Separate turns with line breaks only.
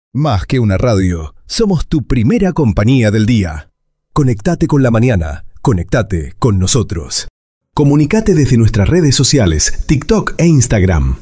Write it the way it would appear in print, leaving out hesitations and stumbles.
Más que una radio, somos tu primera compañía del día. Conectate con la mañana, conectate con nosotros. Comunicate desde nuestras redes sociales, TikTok e Instagram.